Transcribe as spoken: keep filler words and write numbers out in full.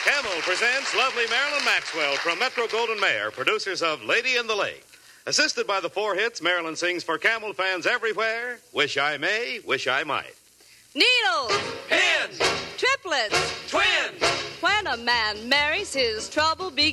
Camel presents lovely Marilyn Maxwell from Metro-Goldwyn-Mayer, producers of Lady in the Lake. Assisted by the four hits, Marilyn sings for Camel fans everywhere, Wish I May, Wish I Might. Needles, pins, triplets, twins. When a man marries, his trouble begins.